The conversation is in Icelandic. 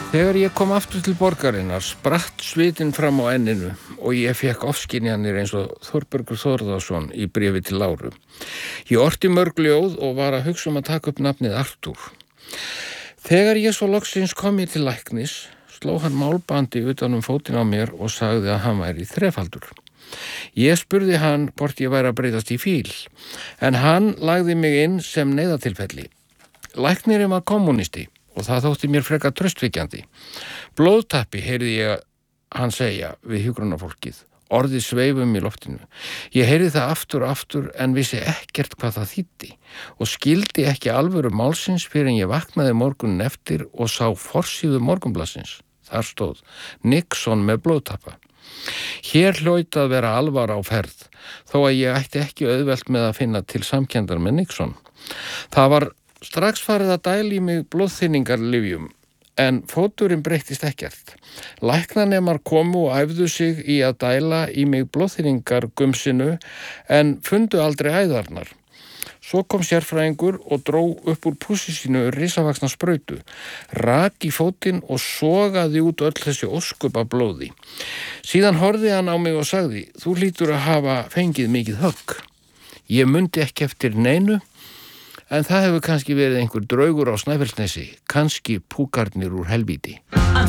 Þegar ég kom aftur til borgarinnar spratt svitinn fram á enninu og ég fekk ofskynjanir eins og Þórbergur Þórðarson í bréfi til Láru. Ég orti mörg ljóð og var að hugsa að taka upp nafnið Artúr. Þegar ég svo loksins kom ég til læknis, sló hann málbandi utan fótinn á mér og sagði að hann væri þrefaldur. Ég spurði hann hvort ég væri að breytast í fíl, en hann lagði mig inn sem neyðartilfelli. Læknirinn var kommunisti og það þótti mér frekar traustvekjandi. Blóðtappi heyrði ég hann segja við hjúkrunarfólkið. Orðið sveif í loftinu. Ég heyrði það aftur og aftur en vissi ekkert hvað það þýddi og skildi ekki alvöru málsins fyrr en ég vaknaði morgunin eftir og sá forsíðu Morgunblaðsins. Þar stóð Nixon með blóðtappa. Hér hlaut að vera alvar á ferð, þó að ég ætti ekki auðvelt með að finna til samkenndar með Nixon. Það var strax farið að dæla í mig blóðþynningarlyfjum, en fóturinn breyttist ekkert. Læknanemar komu og æfðu sig í að dæla í mig blóðþynningargumsinu, en fundu aldrei æðarnar. Svo kom sérfræðingur og dró upp úr pússi sínu risavaxna sprautu, rak í fótinn og sogaði út öll þessi óskup af blóði. Síðan horfði hann á mig og sagði, þú hlýtur að hafa fengið mikið högg. Ég mundi ekki eftir neinu, en það hefur kannski verið einhver draugur á Snæfellsnesi, kannski púkarnir úr helvíti.